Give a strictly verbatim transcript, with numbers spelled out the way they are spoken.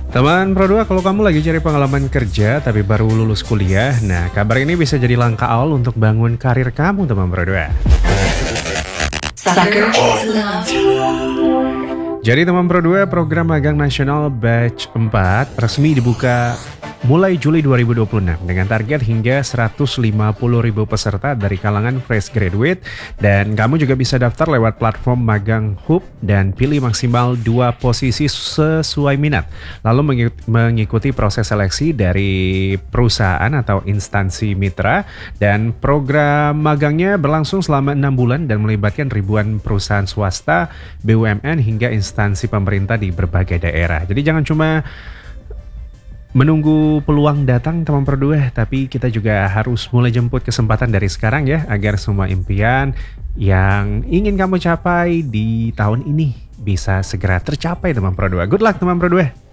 Teman Pro dua, kalau kamu lagi cari pengalaman kerja tapi baru lulus kuliah, nah kabar ini bisa jadi langkah awal untuk bangun karir kamu, teman Pro dua. Soccer is love. Jadi teman Pro dua, program magang nasional batch empat resmi dibuka mulai Juli dua ribu dua puluh enam dengan target hingga seratus lima puluh ribu peserta dari kalangan fresh graduate, dan kamu juga bisa daftar lewat platform Magang Hub dan pilih maksimal dua posisi sesuai minat. Lalu mengikuti proses seleksi dari perusahaan atau instansi mitra, dan program magangnya berlangsung selama enam bulan dan melibatkan ribuan perusahaan swasta, B U M N hingga instansi pemerintah di berbagai daerah. Jadi jangan cuma menunggu peluang datang, teman Pro dua, tapi kita juga harus mulai jemput kesempatan dari sekarang ya, agar semua impian yang ingin kamu capai di tahun ini bisa segera tercapai, teman Pro dua. Good luck, teman Pro dua.